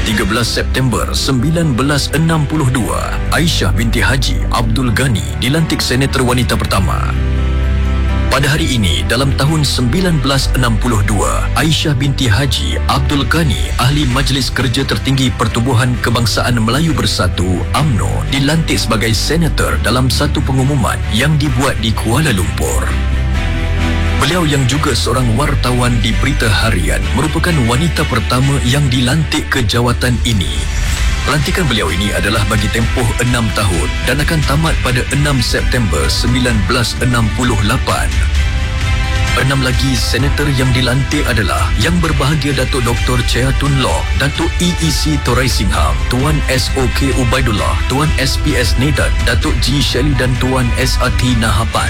13 September 1962, Aisyah binti Haji Abdul Ghani dilantik senator wanita pertama. Pada hari ini, dalam tahun 1962, Aisyah binti Haji Abdul Ghani, Ahli Majlis Kerja Tertinggi Pertubuhan Kebangsaan Melayu Bersatu (UMNO), dilantik sebagai senator dalam satu pengumuman yang dibuat di Kuala Lumpur. Beliau yang juga seorang wartawan di Berita Harian merupakan wanita pertama yang dilantik ke jawatan ini. Pelantikan beliau ini adalah bagi tempoh 6 tahun dan akan tamat pada 6 September 1968. 6 lagi senator yang dilantik adalah Yang Berbahagia Datuk Dr. Chea Tun Loh, Datuk EEC Torai Singham, Tuan SOK Ubaidullah, Tuan SPS Nedan, Datuk G. Shelley dan Tuan SRT Nahapan.